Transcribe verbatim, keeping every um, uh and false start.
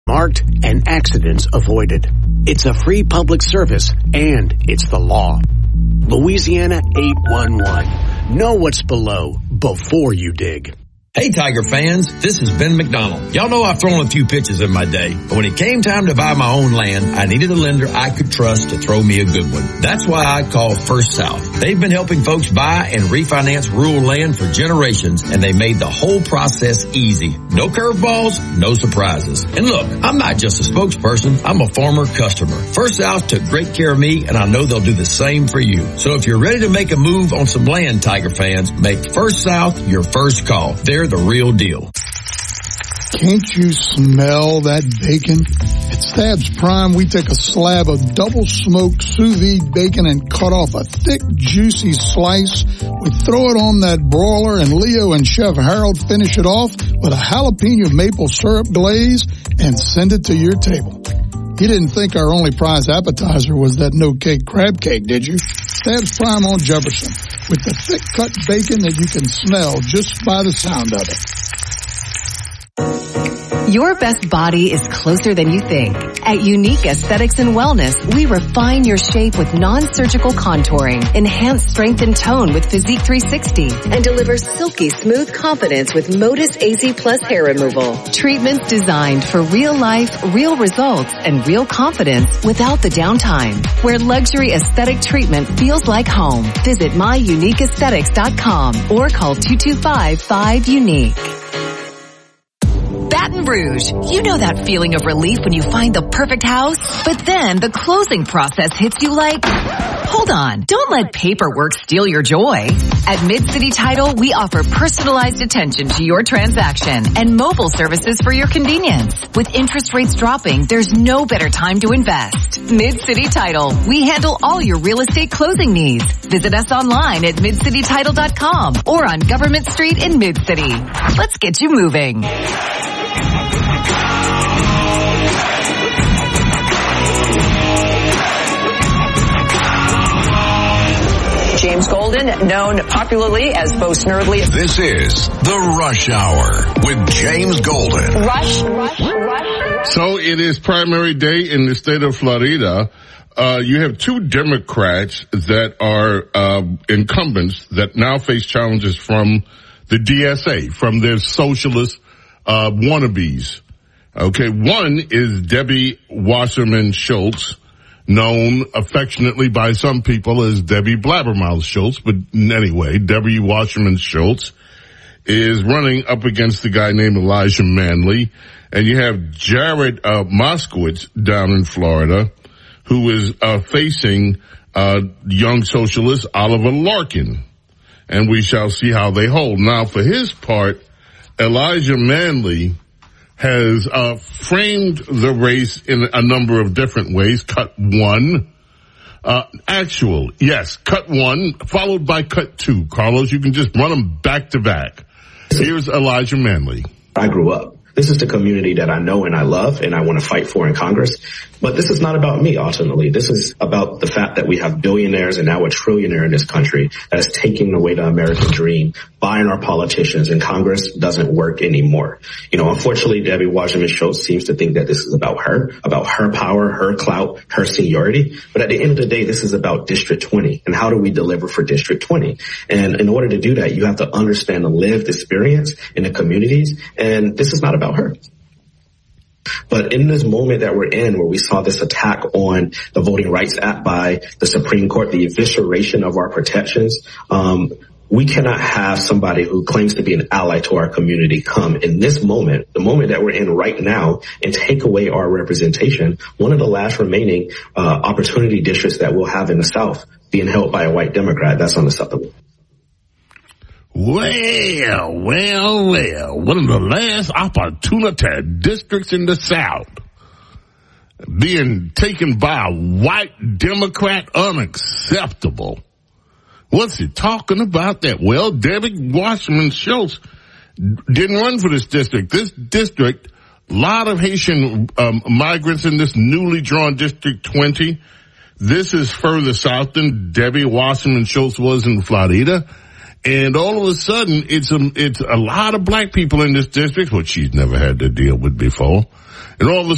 marked and accidents avoided. It's a free public service, and it's the law. Louisiana eight one one. Know what's below before you dig. Hey, Tiger fans, this is Ben McDonald. Y'all know I've thrown a few pitches in my day, but when it came time to buy my own land, I needed a lender I could trust to throw me a good one. That's why I called First South. They've been helping folks buy and refinance rural land for generations, and they made the whole process easy. No curveballs, no surprises. And look, I'm not just a spokesperson, I'm a former customer. First South took great care of me, and I know they'll do the same for you. So if you're ready to make a move on some land, Tiger fans, make First South your first call. They're the real deal. Can't you smell that bacon? At Stabs Prime, we take a slab of double-smoked sous vide bacon and cut off a thick, juicy slice. We throw it on that broiler, and Leo and Chef Harold finish it off with a jalapeno maple syrup glaze and send it to your table. You didn't think our only prize appetizer was that no-cake crab cake, did you? Stabs Prime on Jefferson, with the thick-cut bacon that you can smell just by the sound of it. Your best body is closer than you think. At Unique Aesthetics and Wellness, we refine your shape with non-surgical contouring, enhance strength and tone with Physique three sixty, and deliver silky smooth confidence with Modus A Z Plus hair removal. Treatments designed for real life, real results, and real confidence without the downtime. Where luxury aesthetic treatment feels like home. Visit my unique aesthetics dot com or call two two five, five, unique. Baton Rouge. You know that feeling of relief when you find the perfect house? But then the closing process hits you like, hold on, don't let paperwork steal your joy. At Mid-City Title, we offer personalized attention to your transaction and mobile services for your convenience. With interest rates dropping, there's no better time to invest. Mid-City Title. We handle all your real estate closing needs. Visit us online at mid city title dot com or on Government Street in Mid-City. Let's get you moving. James Golden, known popularly as Bo Snerdley. This is The Rush Hour with James Golden. Rush, rush, rush. So it is primary day in the state of Florida. Uh, you have two Democrats that are uh, incumbents that now face challenges from the D S A, from their socialist uh, wannabes. Okay, one is Debbie Wasserman Schultz, known affectionately by some people as Debbie Blabbermouth Schultz, but anyway, Debbie Wasserman Schultz is running up against the guy named Elijah Manley, and you have Jared uh, Moskowitz down in Florida, who is uh, facing uh, young socialist Oliver Larkin, and we shall see how they hold. Now, for his part, Elijah Manley has uh framed the race in a number of different ways. Cut one, uh actual, yes, cut one, followed by cut two. Carlos, you can just run them back to back. Here's Elijah Manley. I grew up. This is the community that I know and I love and I want to fight for in Congress. But this is not about me, ultimately. This is about the fact that we have billionaires and now a trillionaire in this country that is taking away the American dream, buying our politicians, and Congress doesn't work anymore. You know, unfortunately, Debbie Wasserman Schultz seems to think that this is about her, about her power, her clout, her seniority. But at the end of the day, this is about District twenty and how do we deliver for District twenty. And in order to do that, you have to understand the lived experience in the communities. And this is not about her. But in this moment that we're in, where we saw this attack on the Voting Rights Act by the Supreme Court, the evisceration of our protections, um, we cannot have somebody who claims to be an ally to our community come in this moment, the moment that we're in right now, and take away our representation, one of the last remaining uh, opportunity districts that we'll have in the South being held by a white Democrat. That's unacceptable. Well, well, well, one of the last opportunity districts in the South being taken by a white Democrat, unacceptable. What's he talking about that? Well, Debbie Wasserman Schultz didn't run for this district. This district, a lot of Haitian um, migrants in this newly drawn District twenty. This is further south than Debbie Wasserman Schultz was in Florida. And all of a sudden, it's a, it's a lot of black people in this district, which she's never had to deal with before. And all of a